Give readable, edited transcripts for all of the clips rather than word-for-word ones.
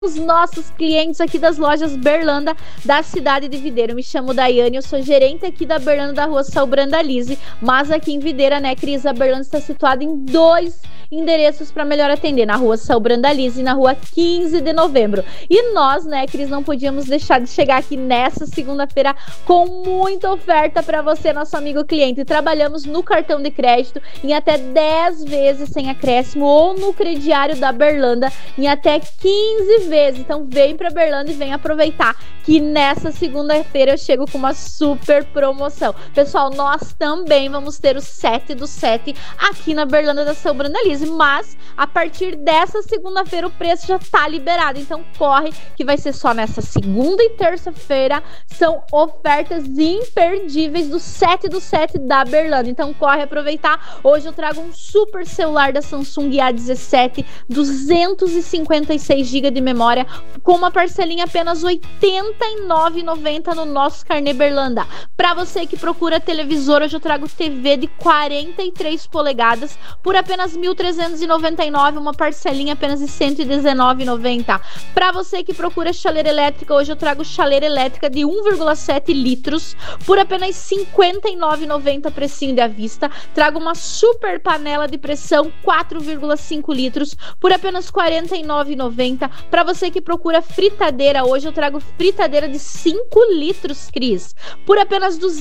os nossos clientes aqui das lojas Berlanda da cidade de Videira. Eu me chamo Daiane, eu sou gerente aqui da Berlanda da rua São Brandalize, mas aqui em Videira, né, Cris, a Berlanda está situada em 2 endereços para melhor atender, na rua São Brandalize e na rua 15 de novembro. E nós, né, Cris, não podíamos deixar de chegar aqui nessa segunda-feira com muita oferta para você, nosso amigo cliente. Trabalhamos no cartão de crédito em até 10 vezes sem acréscimo ou no crediário da Berlanda em até 15 vezes. Então vem pra Berlanda e vem aproveitar que nessa segunda-feira eu chego com uma super promoção. Pessoal, nós também vamos ter o 7 do 7 aqui na Berlanda da São Brandalize, mas a partir dessa segunda-feira o preço já tá liberado, então corre que vai ser só nessa segunda e terça-feira. São ofertas imperdíveis do 7 do 7 da Berlanda, então corre aproveitar. Hoje eu trago um super celular da Samsung A17, 256 GB de memória, com uma parcelinha apenas R$ 89,90 no nosso carnê Berlanda. Para você que procura televisor, hoje eu trago TV de 43 polegadas por apenas R$ 1.399, uma parcelinha apenas de R$ 119,90. Para você que procura chaleira elétrica, hoje eu trago chaleira elétrica de 1,7 litros por apenas R$ 59,90, precinho de à vista. Trago uma super panela de pressão 4,5 litros por apenas R$ 49,90. Para você que procura fritadeira, hoje eu trago fritadeira de 5 litros, Cris, por apenas R$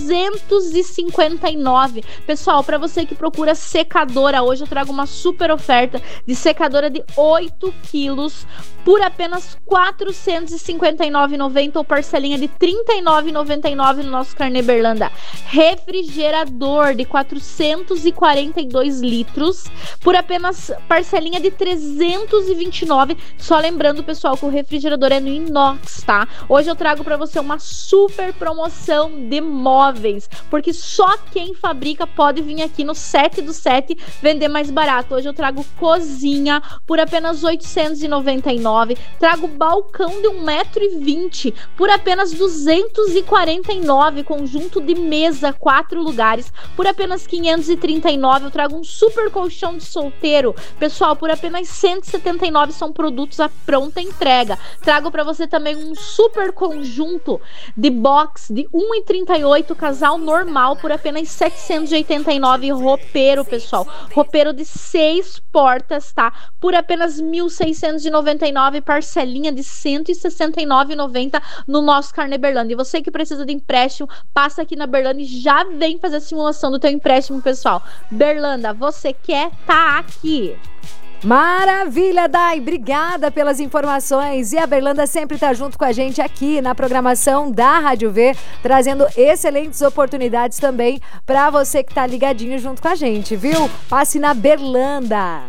259. Pessoal, para você que procura secadora, hoje eu trago uma super oferta de secadora de 8 quilos por apenas R$ 459,90 ou parcelinha de R$ 39,99 no nosso carnê Berlanda. Refrigerador de 442 litros por apenas parcelinha de R$ 329. Só lembrando, pessoal, que o refrigerador é no inox, tá? Hoje eu trago para você uma super promoção de móveis, porque só quem fabrica pode vir aqui no 7 do 7 vender mais barato. Hoje eu trago cozinha por apenas R$ 899. Trago balcão de 1,20 m por apenas R$ 249. Conjunto de mesa 4 lugares por apenas R$ 539. Eu trago um super colchão de solteiro, pessoal, por apenas R$ 179. São produtos à pronta entrega. Trago para você também um super conjunto de box de 1,38 casal normal por apenas R$ 789. Roupeiro, pessoal, roupeiro de 6 portas, tá? Por apenas R$ 1.699, parcelinha de R$ 169,90 no nosso carnê Berlanda. E você que precisa de empréstimo, passa aqui na Berlanda e já vem fazer a simulação do teu empréstimo, pessoal. Berlanda, você quer? Tá aqui. Maravilha, Dai, obrigada pelas informações. E a Berlanda sempre tá junto com a gente aqui na programação da Rádio V, trazendo excelentes oportunidades também para você que tá ligadinho junto com a gente, viu? Passe na Berlanda.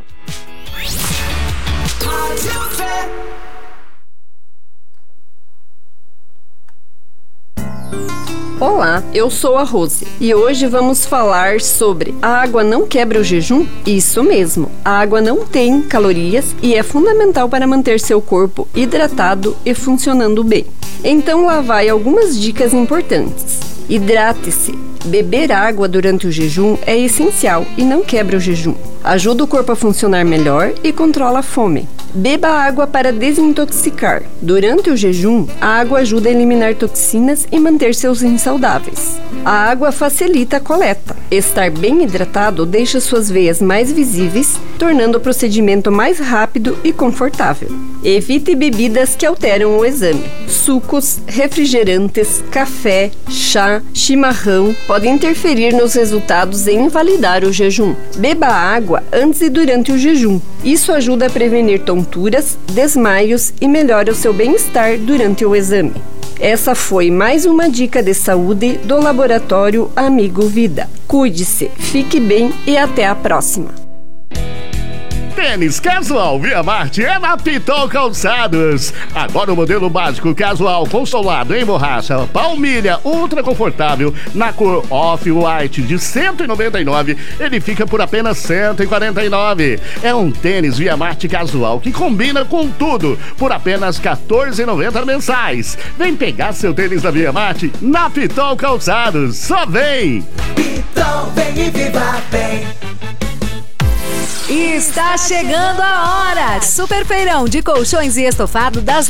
Olá, eu sou a Rose e hoje vamos falar sobre a água não quebra o jejum? Isso mesmo, a água não tem calorias e é fundamental para manter seu corpo hidratado e funcionando bem. Então lá vai algumas dicas importantes. Hidrate-se. Beber água durante o jejum é essencial e não quebra o jejum. Ajuda o corpo a funcionar melhor e controla a fome. Beba água para desintoxicar. Durante o jejum, a água ajuda a eliminar toxinas e manter seus rins saudáveis. A água facilita a coleta. Estar bem hidratado deixa suas veias mais visíveis, tornando o procedimento mais rápido e confortável. Evite bebidas que alteram o exame. Sucos, refrigerantes, café, chá, chimarrão podem interferir nos resultados e invalidar o jejum. Beba água antes e durante o jejum. Isso ajuda a prevenir tonturas, desmaios e melhora o seu bem-estar durante o exame. Essa foi mais uma dica de saúde do Laboratório Amigo Vida. Cuide-se, fique bem e até a próxima. Tênis casual Via Marte é na Pitol Calçados. Agora o modelo básico casual com solado em borracha palmilha ultra confortável na cor off-white de R$ 199, ele fica por apenas R$ 149. É um tênis Via Marte casual que combina com tudo por apenas R$ 14,90 mensais. Vem pegar seu tênis da Via Marte na Pitol Calçados. Só vem! Pitol, vem e viva bem. Está chegando a hora! Super feirão de colchões e estofado das